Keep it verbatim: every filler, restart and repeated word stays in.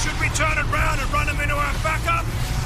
Should we turn it round and run them into our backup?